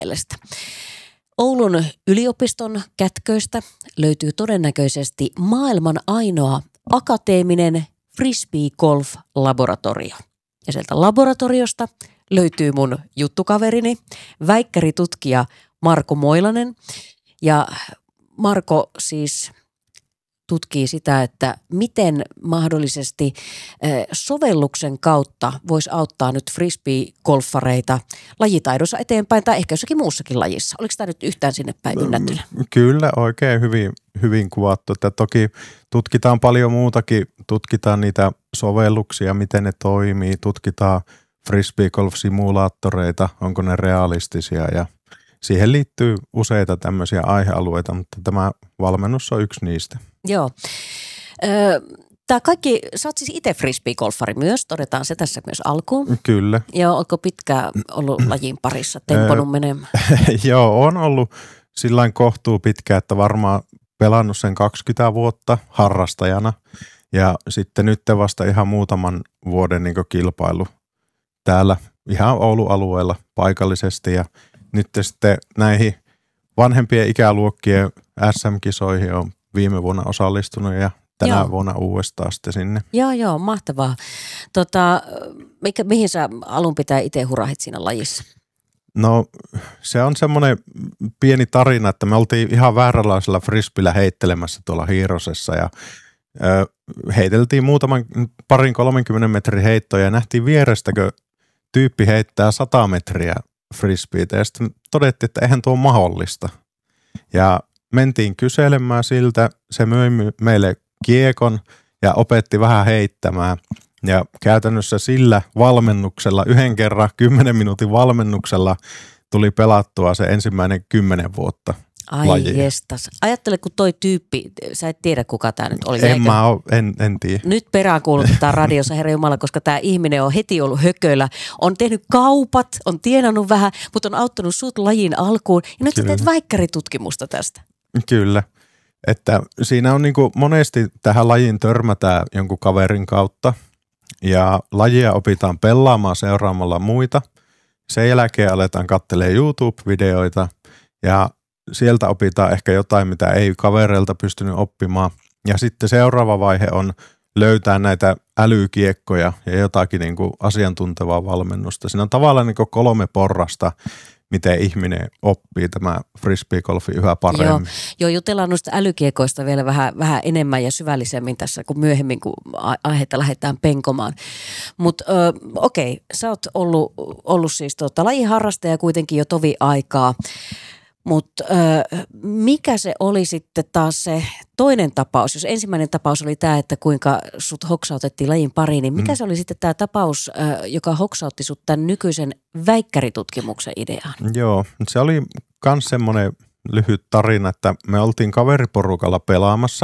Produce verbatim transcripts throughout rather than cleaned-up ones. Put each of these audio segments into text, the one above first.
mielestä. Oulun yliopiston kätköistä löytyy todennäköisesti maailman ainoa akateeminen frisbee-golf-laboratorio. Ja sieltä laboratoriosta löytyy mun juttukaverini, väikkäritutkija Marko Moilanen. Ja Marko siis tutkii sitä, että miten mahdollisesti sovelluksen kautta voisi auttaa nyt frisbee-golfareita lajitaidossa eteenpäin tai ehkä jossakin muussakin lajissa. Oliko tämä nyt yhtään sinne päin ynnättynä? Kyllä, oikein hyvin, hyvin kuvattu. Että toki tutkitaan paljon muutakin. Tutkitaan niitä sovelluksia, miten ne toimii. Tutkitaan frisbee-golf-simulaattoreita, onko ne realistisia ja siihen liittyy useita tämmöisiä aihealueita, mutta tämä valmennus on yksi niistä. Joo. Öö, Tämä kaikki, sä oot siis itse frisbee-golfari myös, todetaan se tässä myös alkuun. Kyllä. Joo, ootko pitkään ollut lajin parissa, temponut menemään? Joo, on ollut sillain kohtuu pitkään, että varmaan pelannut sen kaksikymmentä vuotta harrastajana ja sitten nyt vasta ihan muutaman vuoden niin kilpailu täällä ihan Oulun alueella paikallisesti ja nyt sitten näihin vanhempien ikäluokkien S M-kisoihin on viime vuonna osallistunut ja tänä joo. vuonna uudestaan sitten sinne. Joo, joo, mahtavaa. Tota, mikä, mihin sä alun pitää itse hurahit siinä lajissa? No se on semmoinen pieni tarina, että me oltiin ihan vääränlaisella frisbillä heittelemässä tuolla Hiirosessa ja ö, heiteltiin muutaman parin kolmenkymmenen metrin heittoja ja nähtiin vierestäkö tyyppi heittää sata metriä frisbeitä ja sitten todettiin, että eihän tuo mahdollista. Ja mentiin kyselemään siltä, se möi meille kiekon ja opetti vähän heittämään. Ja käytännössä sillä valmennuksella, yhden kerran kymmenen minuutin valmennuksella tuli pelattua se ensimmäinen kymmenen vuotta. Ai lajiin. Jestas. Ajattele, kun toi tyyppi, sä et tiedä kuka tää nyt oli. En eikö? mä oo, en, en tiedä. Nyt peräänkuulutetaan radiossa, herra Jumala, koska tää ihminen on heti ollut hököllä. On tehnyt kaupat, on tienannut vähän, mutta on auttanut sut lajin alkuun. Ja nyt Kyllä. sä teet väikkäritutkimusta tästä. Kyllä. Että siinä on niinku monesti tähän lajiin törmätään jonkun kaverin kautta. Ja lajia opitaan pelaamaan seuraamalla muita. Sen jälkeen aletaan katselemaan YouTube-videoita ja sieltä opitaan ehkä jotain, mitä ei kavereilta pystynyt oppimaan. Ja sitten seuraava vaihe on löytää näitä älykiekkoja ja jotakin niin kuin asiantuntevaa valmennusta. Siinä on tavallaan niin kuin kolme porrasta, miten ihminen oppii tämä frisbee-golfi yhä paremmin. Joo, Joo jutellaan noista älykiekoista vielä vähän, vähän enemmän ja syvällisemmin tässä, kun myöhemmin, kun aiheita lähdetään penkomaan. Mutta okei, okay, sä oot ollut, ollut siis tuota, lajiharrastaja kuitenkin jo tovi aikaa. Mutta mikä se oli sitten taas se toinen tapaus? Jos ensimmäinen tapaus oli tämä, että kuinka sut hoksautettiin lajin pariin, niin mikä mm. se oli sitten tämä tapaus, ö, joka hoksautti sut tämän nykyisen väikkäritutkimuksen ideaan? Joo, se oli myös semmoinen lyhyt tarina, että me oltiin kaveriporukalla pelaamassa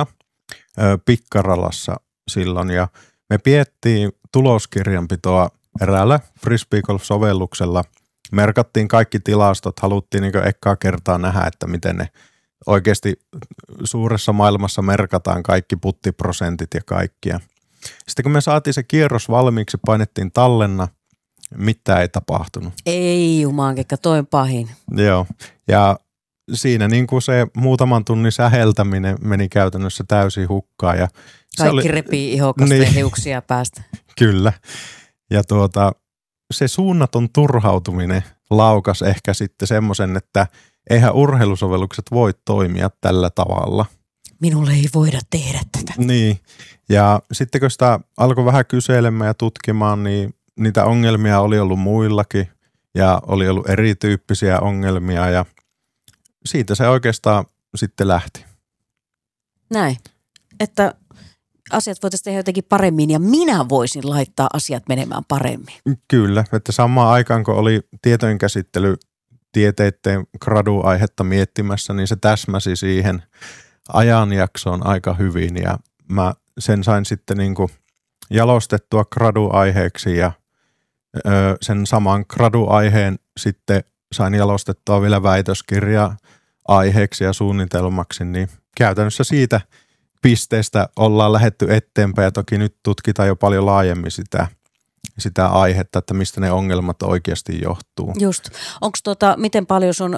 ö, Pikkaralassa silloin ja me piettiin tuloskirjanpitoa eräällä frisbee-golf-sovelluksella. Merkattiin kaikki tilastot, haluttiin niin ekaa kertaa nähdä, että miten ne oikeasti suuressa maailmassa merkataan kaikki puttiprosentit ja kaikkia. Sitten kun me saatiin se kierros valmiiksi, painettiin tallenna, mitään ei tapahtunut. Ei jumankekka, toi on pahin. Joo, ja siinä niin kuin se muutaman tunnin säheltäminen meni käytännössä täysin hukkaan. Ja kaikki oli, repii ihokasta niin, ja hiuksia päästä. Kyllä, ja tuota... Se suunnaton turhautuminen laukas ehkä sitten semmoisen, että eihän urheilusovellukset voi toimia tällä tavalla. Minulle ei voida tehdä tätä. Niin, ja sitten kun sitä alkoi vähän kyselemään ja tutkimaan, niin niitä ongelmia oli ollut muillakin ja oli ollut erityyppisiä ongelmia ja siitä se oikeastaan sitten lähti. Näin, että... asiat voitaisiin tehdä jotenkin paremmin ja minä voisin laittaa asiat menemään paremmin. Kyllä, että samaan aikaan kun oli tietojenkäsittely tieteiden graduaihetta miettimässä, niin se täsmäsi siihen ajanjaksoon aika hyvin ja mä sen sain sitten niin kuin jalostettua graduaiheeksi ja ö, sen saman graduaiheen sitten sain jalostettua vielä väitöskirjaa aiheeksi ja suunnitelmaksi, niin käytännössä siitä pisteestä ollaan lähdetty eteenpäin ja toki nyt tutkitaan jo paljon laajemmin sitä sitä aihetta, että mistä ne ongelmat oikeasti johtuu. Just. Onko tota, miten paljon sun